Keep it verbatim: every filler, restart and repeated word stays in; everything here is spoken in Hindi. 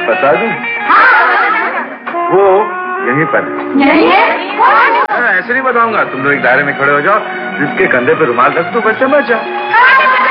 बता दूं? वो यहीं पर है। ऐसे नहीं बताऊंगा, तुम लोग एक दायरे में खड़े हो जाओ, जिसके कंधे पे रुमाल रख दो, बच्चा बचा।